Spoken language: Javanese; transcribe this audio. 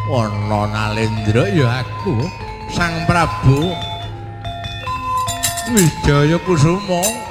Wana Nalendra ya aku Sang Prabu Wijaya Kusuma